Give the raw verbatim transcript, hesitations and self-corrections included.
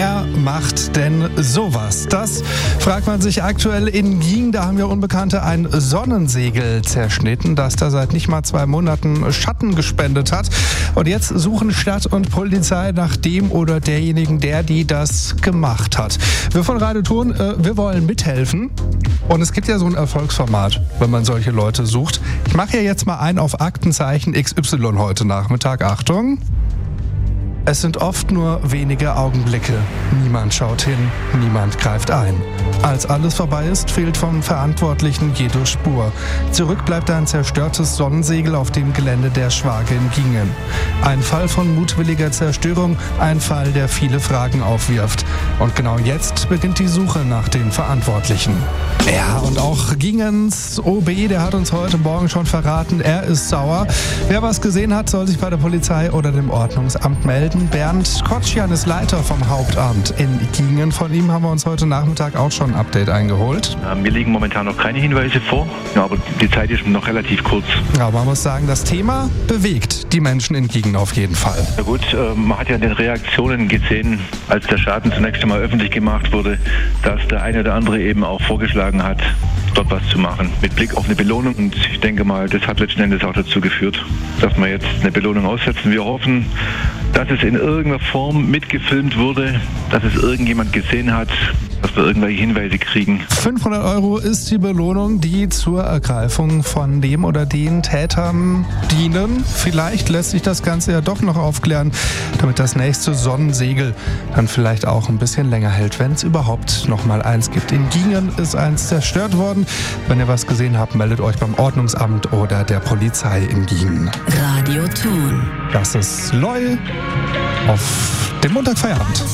Wer macht denn sowas? Das fragt man sich aktuell in Giengen. Da haben ja Unbekannte ein Sonnensegel zerschnitten, das da seit nicht mal zwei Monaten Schatten gespendet hat. Und jetzt suchen Stadt und Polizei nach dem oder derjenigen, der die das gemacht hat. Wir von Radio Thurn, äh, wir wollen mithelfen. Und es gibt ja so ein Erfolgsformat, wenn man solche Leute sucht. Ich mache hier jetzt mal ein auf Aktenzeichen X Y heute Nachmittag. Achtung! Es sind oft nur wenige Augenblicke. Niemand schaut hin, niemand greift ein. Als alles vorbei ist, fehlt vom Verantwortlichen jede Spur. Zurück bleibt ein zerstörtes Sonnensegel auf dem Gelände der Schwage in Giengen. Ein Fall von mutwilliger Zerstörung, ein Fall, der viele Fragen aufwirft. Und genau jetzt beginnt die Suche nach den Verantwortlichen. Ja, und auch Giengens O B, der hat uns heute Morgen schon verraten, er ist sauer. Wer was gesehen hat, soll sich bei der Polizei oder dem Ordnungsamt melden. Bernd Kotschan ist Leiter vom Hauptamt in Giengen. Von ihm haben wir uns heute Nachmittag auch schon ein Update eingeholt. Mir liegen momentan noch keine Hinweise vor, aber die Zeit ist noch relativ kurz. Ja, man muss sagen, das Thema bewegt die Menschen in Giengen auf jeden Fall. Ja gut, man hat ja in den Reaktionen gesehen, als der Schaden zunächst einmal öffentlich gemacht wurde, dass der eine oder andere eben auch vorgeschlagen hat, dort was zu machen, mit Blick auf eine Belohnung. Und ich denke mal, das hat letzten Endes auch dazu geführt, dass wir jetzt eine Belohnung aussetzen. Wir hoffen, dass es in irgendeiner Form mitgefilmt wurde, dass es irgendjemand gesehen hat, dass wir irgendwelche Hinweise kriegen. fünfhundert Euro ist die Belohnung, die zur Ergreifung von dem oder den Tätern dienen. Vielleicht lässt sich das Ganze ja doch noch aufklären, damit das nächste Sonnensegel dann vielleicht auch ein bisschen länger hält, wenn es überhaupt noch mal eins gibt. In Giengen ist eins zerstört worden. Wenn ihr was gesehen habt, meldet euch beim Ordnungsamt oder der Polizei in Giengen. Radio Thurn. Das ist Loy auf dem Montagfeierabend.